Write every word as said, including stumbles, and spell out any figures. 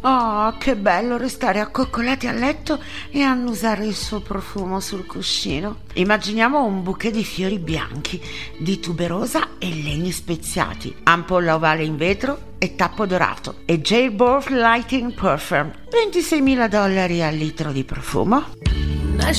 Oh, che bello restare accoccolati a letto e annusare il suo profumo sul cuscino. Immaginiamo un bouquet di fiori bianchi, di tuberosa e legni speziati, ampolla ovale in vetro e tappo dorato e Jailbird Lighting Perfume. ventiseimila dollari al litro di profumo.